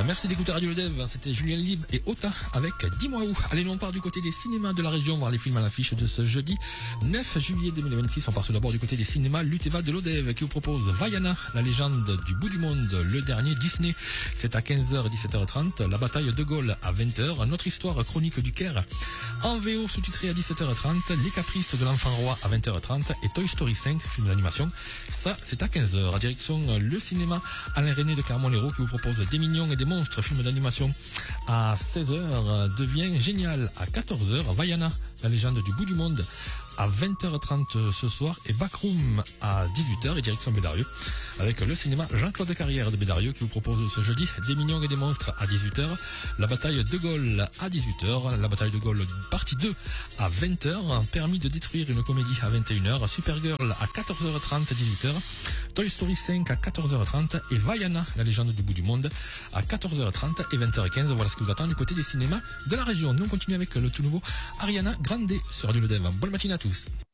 Merci d'écouter Radio Le Dev, c'était Julien Libre et Ota avec Dis-moi où. Allez, on part du côté des cinémas de la région voir les films à l'affiche de ce jeudi 9 juillet 2026. On part tout d'abord du côté des cinémas Luteva de l'Odev qui vous propose Vaiana, la légende du bout du monde, le dernier Disney. C'est à 15h et 17h30. La bataille de Gaulle à 20h. Notre histoire chronique du Caire en VO sous-titré à 17h30. Les caprices de l'enfant roi à 20h30 et Toy Story 5, film d'animation. Ça, c'est à 15h. Direction le cinéma Alain René de Clermont-Lérault qui vous propose Des mignons et des monstres, film d'animation à 16h. Devient génial à 14h. Vaiana, la légende du bout du monde à 20h30 ce soir et Backroom à 18h et direction Bédarieux avec le cinéma Jean-Claude Carrière de Bédarieux qui vous propose ce jeudi Des mignons et des monstres à 18h, la bataille de Gaulle à 18h, la bataille de Gaulle partie 2 à 20h, permis de détruire une comédie à 21h, Supergirl à 14h30 18h, Toy Story 5 à 14h30 et Vaiana, la légende du bout du monde à 14h30 et 20h15. Voilà ce que vous attend du côté des cinémas de la région. Nous on continue avec le tout nouveau Ariana Grande sur Radio Le Dev. Bonne matinée à tous.